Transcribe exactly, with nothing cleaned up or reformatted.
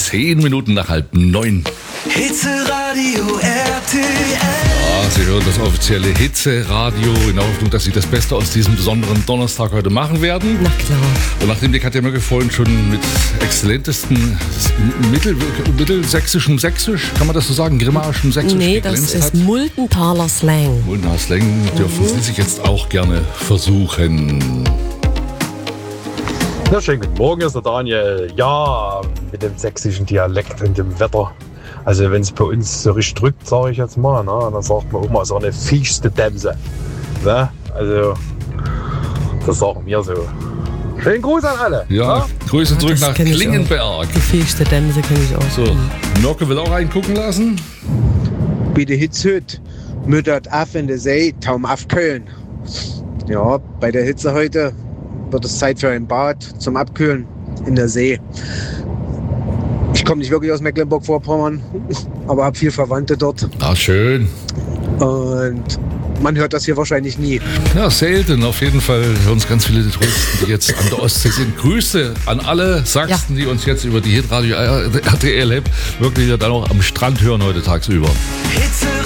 zehn Minuten nach halb neun. Hitzeradio R T L. Ja, Sie hören das offizielle Hitzeradio in der Hoffnung, dass Sie das Beste aus diesem besonderen Donnerstag heute machen werden. Na klar. Und nachdem die Katja Möcke vorhin schon mit exzellentesten Mittel, mittelsächsischem Sächsisch, kann man das so sagen, grimmarischem Sächsisch Nee, das geglänzt ist hat. Muldenthaler Slang. Muldener Slang dürfen Mhm. Sie sich jetzt auch gerne versuchen. Ja, schönen guten Morgen, ist der Daniel. Ja, mit dem sächsischen Dialekt und dem Wetter. Also wenn es bei uns so richtig drückt, sage ich jetzt mal, ne, dann sagt man auch mal so eine fiechste Dämse. Ne? Also, das sagen wir so. Schönen Gruß an alle. Ja, ne? Grüße Ja, zurück das nach kenn ich auch. Klingenberg. Die fiechste Dämse kenne ich auch. So, Nocke will auch reingucken lassen. Bei der Hitze heute müttert auf in der See, Taum auf Köln. Ja, bei der Hitze heute wird es Zeit für ein Bad zum Abkühlen in der See. Ich komme nicht wirklich aus Mecklenburg-Vorpommern, aber habe viel Verwandte dort. Ah, schön. Und man hört das hier wahrscheinlich nie. Ja, selten. Auf jeden Fall hören uns ganz viele Touristen, die jetzt an der Ostsee sind. Grüße an alle Sachsen, die uns jetzt über die Hitradio R T L-App wirklich dann auch am Strand hören heute tagsüber. Hitzeradio